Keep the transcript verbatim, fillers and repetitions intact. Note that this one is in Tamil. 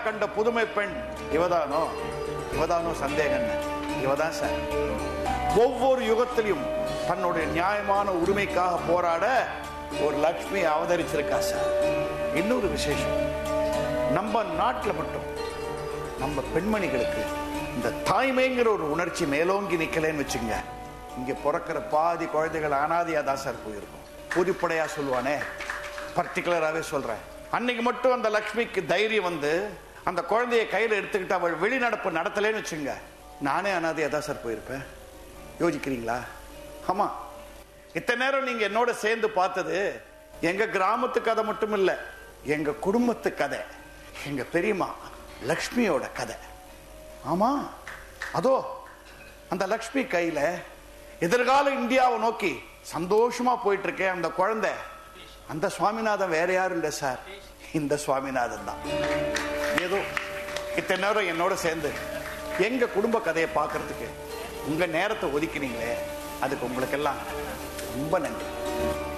பெரியார் கண்ட புதுமை பெண் இவதானோ இவதானோ சந்தேகம் இவதான் சார். ஒவ்வொரு யுகத்திலும் தன்னுடைய நியாயமான உரிமைக்காக போராட ஒரு லட்சுமி அவதரிச்சிருக்கா சார். இன்னொரு விசேஷம், நம்ம நாட்டில் மட்டும் நம்ம பெண்மணிகளுக்கு இந்த தாய்மைங்கிற ஒரு உணர்ச்சி மேலோங்கி நிக்கலன்னு வச்சுங்க, இங்க பிறக்கிற பாதி குழந்தைகள் அனாதையா தான் சார் போயிருக்கும். பொதுப்படையா சொல்லுவானே, பர்டிகுலராகவே சொல்றேன். அன்னைக்கு மட்டும் அந்த லட்சுமிக்கு தைரியம் வந்து அந்த குழந்தைய கையில் எடுத்துக்கிட்டு அவள் வெளிநடப்பு நடத்தலேன்னு வச்சுங்க, நானே அனாதையா தான் சார் போயிருப்பேன். யோசிக்கிறீங்களா? ஆமா, இத்தனை நேரம் நீங்க என்னோட சேர்ந்து பார்த்தது எங்க கிராமத்து கதை மட்டும் இல்ல, எங்க குடும்பத்து கதை, எங்க பெரியம்மா லக்ஷ்மியோட கதை. ஆமா, அதோ அந்த லக்ஷ்மி கையில எதிர்கால இந்தியாவை நோக்கி சந்தோஷமா போயிட்டு இருக்கேன் அந்த குழந்தை. அந்த சுவாமிநாதன் வேற யாரும் இல்லை சார், இந்த சுவாமிநாதன் தான். ஏதோ இத்தனை நேரம் என்னோட சேர்ந்து எங்க குடும்ப கதையை பார்க்கறதுக்கு உங்க நேரத்தை ஒதுக்கினீங்களே, அதுக்கு உங்களுக்கெல்லாம் ரொம்ப நன்றி.